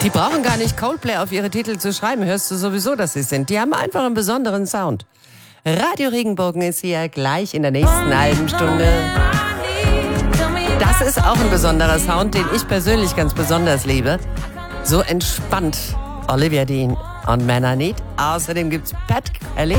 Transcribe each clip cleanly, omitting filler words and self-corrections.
Die brauchen gar nicht Coldplay auf ihre Titel zu schreiben, hörst du sowieso, dass sie sind. Die haben einfach einen besonderen Sound. Radio Regenbogen ist hier gleich in der nächsten halben Stunde. Das ist auch ein besonderer Sound, den ich persönlich ganz besonders liebe. So entspannt. Olivia Dean und Man I Need. Außerdem gibt's Pat Kelly.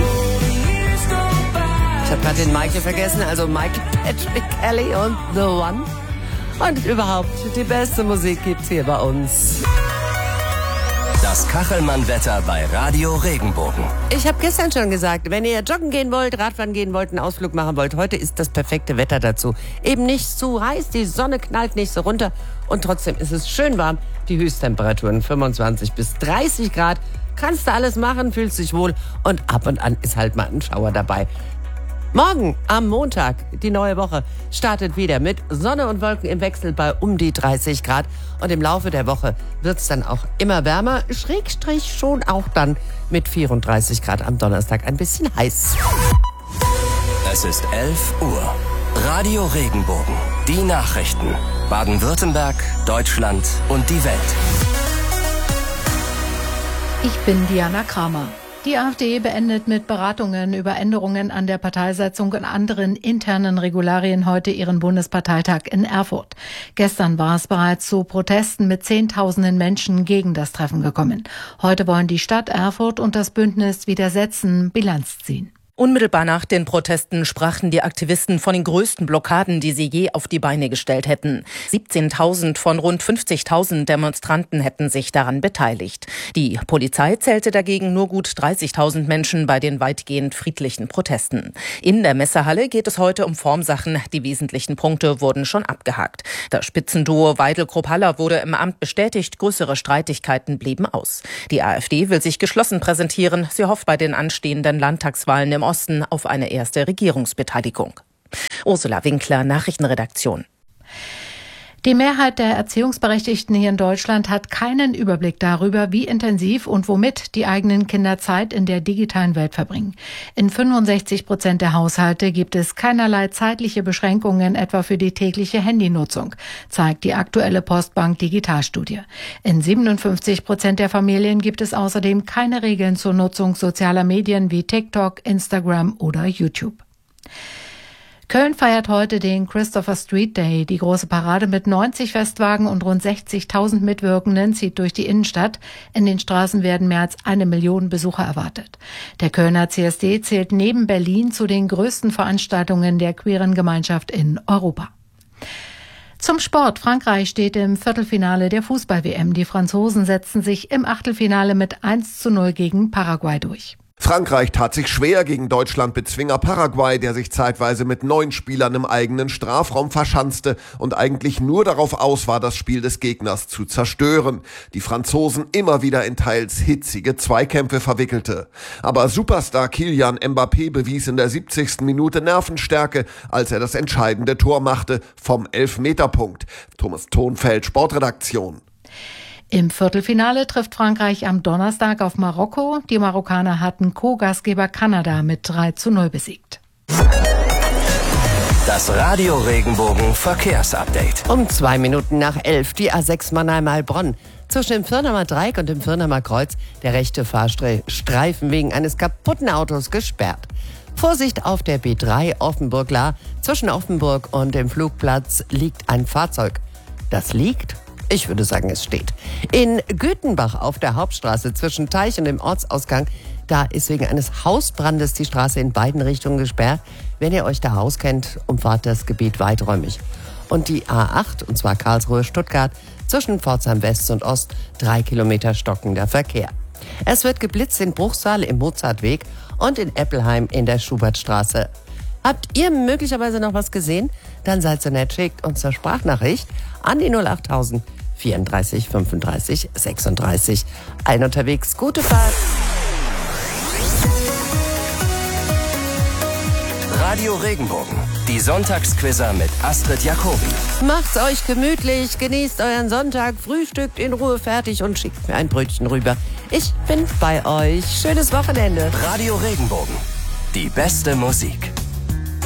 Ich habe gerade den Michael vergessen, also Michael Patrick Kelly und The One. Und überhaupt, die beste Musik gibt's hier bei uns. Das Kachelmann-Wetter bei Radio Regenbogen. Ich habe gestern schon gesagt, wenn ihr joggen gehen wollt, Radfahren gehen wollt, einen Ausflug machen wollt, heute ist das perfekte Wetter dazu. Eben nicht zu heiß, die Sonne knallt nicht so runter und trotzdem ist es schön warm. Die Höchsttemperaturen 25 bis 30 Grad. Kannst du alles machen, fühlst dich wohl und ab und an ist halt mal ein Schauer dabei. Morgen am Montag, die neue Woche, startet wieder mit Sonne und Wolken im Wechsel bei um die 30 Grad. Und im Laufe der Woche wird's dann auch immer wärmer, Schrägstrich schon auch dann mit 34 Grad am Donnerstag ein bisschen heiß. Es ist 11 Uhr. Radio Regenbogen. Die Nachrichten. Baden-Württemberg, Deutschland und die Welt. Ich bin Diana Kramer. Die AfD beendet mit Beratungen über Änderungen an der Parteisatzung und anderen internen Regularien heute ihren Bundesparteitag in Erfurt. Gestern war es bereits zu Protesten mit Zehntausenden Menschen gegen das Treffen gekommen. Heute wollen die Stadt Erfurt und das Bündnis Widersetzen Bilanz ziehen. Unmittelbar nach den Protesten sprachen die Aktivisten von den größten Blockaden, die sie je auf die Beine gestellt hätten. 17.000 von rund 50.000 Demonstranten hätten sich daran beteiligt. Die Polizei zählte dagegen nur gut 30.000 Menschen bei den weitgehend friedlichen Protesten. In der Messehalle geht es heute um Formsachen. Die wesentlichen Punkte wurden schon abgehakt. Das Spitzenduo Weidel-Krupp-Haller wurde im Amt bestätigt. Größere Streitigkeiten blieben aus. Die AfD will sich geschlossen präsentieren. Sie hofft bei den anstehenden Landtagswahlen im Osten auf eine erste Regierungsbeteiligung. Ursula Winkler, Nachrichtenredaktion. Die Mehrheit der Erziehungsberechtigten hier in Deutschland hat keinen Überblick darüber, wie intensiv und womit die eigenen Kinder Zeit in der digitalen Welt verbringen. In 65% der Haushalte gibt es keinerlei zeitliche Beschränkungen, etwa für die tägliche Handynutzung, zeigt die aktuelle Postbank Digitalstudie. In 57% der Familien gibt es außerdem keine Regeln zur Nutzung sozialer Medien wie TikTok, Instagram oder YouTube. Köln feiert heute den Christopher Street Day. Die große Parade mit 90 Festwagen und rund 60.000 Mitwirkenden zieht durch die Innenstadt. In den Straßen werden mehr als 1 Million Besucher erwartet. Der Kölner CSD zählt neben Berlin zu den größten Veranstaltungen der queeren Gemeinschaft in Europa. Zum Sport. Frankreich steht im Viertelfinale der Fußball-WM. Die Franzosen setzten sich im Achtelfinale mit 1:0 gegen Paraguay durch. Frankreich tat sich schwer gegen Deutschland-Bezwinger Paraguay, der sich zeitweise mit 9 Spielern im eigenen Strafraum verschanzte und eigentlich nur darauf aus war, das Spiel des Gegners zu zerstören. Die Franzosen immer wieder in teils hitzige Zweikämpfe verwickelte. Aber Superstar Kylian Mbappé bewies in der 70. Minute Nervenstärke, als er das entscheidende Tor machte vom Elfmeterpunkt. Thomas Thonfeld, Sportredaktion. Im Viertelfinale trifft Frankreich am Donnerstag auf Marokko. Die Marokkaner hatten Co-Gastgeber Kanada mit 3:0 besiegt. Das Radio Regenbogen Verkehrsupdate. Um 2 Minuten nach 11 die A6 Mannheim-Heilbronn. Zwischen dem Firnheimer Dreieck und dem Firnheimer Kreuz der rechte Fahrstreifen wegen eines kaputten Autos gesperrt. Vorsicht auf der B3 Offenburg-Lahr. Zwischen Offenburg und dem Flugplatz liegt ein Fahrzeug. Das liegt? Ich würde sagen, es steht. In Gütenbach auf der Hauptstraße zwischen Teich und dem Ortsausgang, da ist wegen eines Hausbrandes die Straße in beiden Richtungen gesperrt. Wenn ihr euch da auskennt, umfahrt das Gebiet weiträumig. Und die A8, und zwar Karlsruhe-Stuttgart, zwischen Pforzheim West und Ost, 3 Kilometer stockender Verkehr. Es wird geblitzt in Bruchsal im Mozartweg und in Eppelheim in der Schubertstraße. Habt ihr möglicherweise noch was gesehen? Dann seid so nett, schickt uns eine Sprachnachricht an die 08000 34 35 36. Allen unterwegs, gute Fahrt. Radio Regenbogen, die Sonntagsquizzer mit Astrid Jacobi. Macht's euch gemütlich, genießt euren Sonntag, frühstückt in Ruhe fertig und schickt mir ein Brötchen rüber. Ich bin bei euch. Schönes Wochenende. Radio Regenbogen, die beste Musik.